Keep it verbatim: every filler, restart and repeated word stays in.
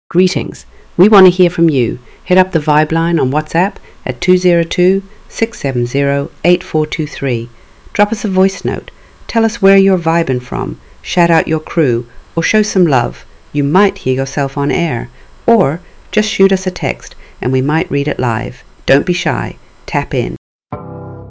Greetings. We want to hear from you. Hit up the Vibe line on WhatsApp at two zero two, six seven zero, eight four two three. Drop us a voice note. Tell us where you're vibing from. Shout out your crew or show some love. You might hear yourself on air. Or just shoot us a text and we might read it live. Don't be shy. Tap in.